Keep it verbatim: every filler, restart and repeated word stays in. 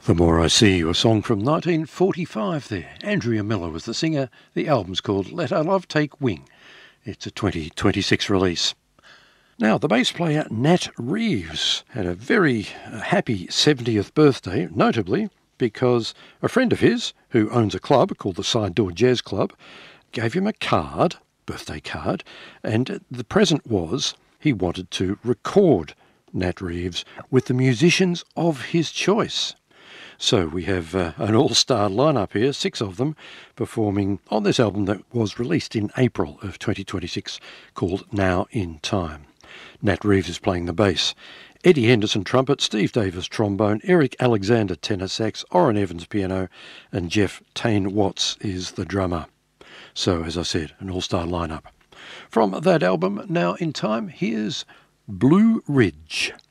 The More I See You, a song from nineteen forty-five there. Andrea Miller was the singer. The album's called Let Our Love Take Wing. It's a twenty twenty-six release. Now, the bass player Nat Reeves had a very happy seventieth birthday, notably because a friend of his, who owns a club called the Side Door Jazz Club, gave him a card, birthday card, and the present was he wanted to record Nat Reeves with the musicians of his choice. So we have uh, an all-star lineup here, six of them, performing on this album that was released in April of twenty twenty-six called Now in Time. Nat Reeves is playing the bass, Eddie Henderson trumpet, Steve Davis trombone, Eric Alexander tenor sax, Orrin Evans piano, and Jeff Tane Watts is the drummer. So, as I said, an all-star lineup. From that album, Now in Time, here's Blue Ridge.